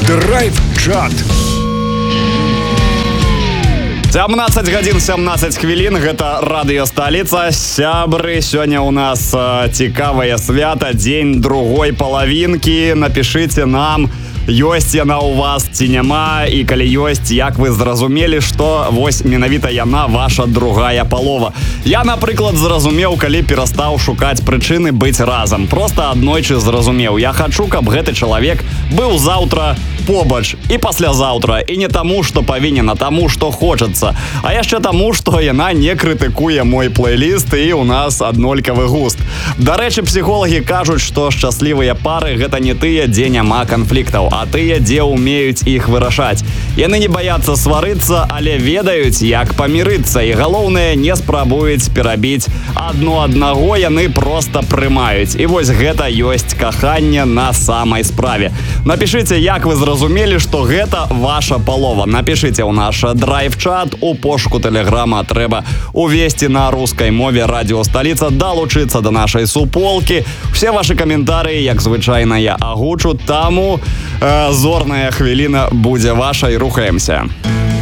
Драйв-чат. 17 гадзін 17 хвілін, гэта радыёсталіца. Сябры, сёння ў нас цікавае свята, дзень другой палавінкі. Напішыце нам, ёсць яна ў вас ці няма, і калі ёсць, як вы зразумелі, што вось менавіта яна ваша другая палова. Я, напрыклад, зразумеў, калі перастаў шукаць прычыны быць разам. Проста аднойчы зразумеў, я хачу, каб гэты чалавек быў заўтра побач і паслязаўтра, і не таму, што павінен, а таму, што хочацца. А яшчэ таму, што яна не крытыкуе мой плейліст, і ў нас аднолькавы густ. Дарэчы, псіхолагі кажуць, што шчаслівыя пары гэта не тыя, дзе няма канфліктаў, а тыя, дзе ўмеюць іх вырашаць. Яны не баяцца сварыцца, але ведаюць, як памірыцца, і галоўнае, не спрабуюць перабіць адно аднаго, яны проста прымаюць. І вось гэта ёсць каханне на самай справе. Напішыце, як вы зразумелі, што гэта ваша палова. Напішыце ў наш драйв-чат, у пошуку тэлеграма трэба увесці на рускай мове радыёсталіца, далучыцца да нашай суполкі. Усе вашы каментарыі, як звычайна, я агучу, таму зорная хвіліна будзе вашай. Рухаемся.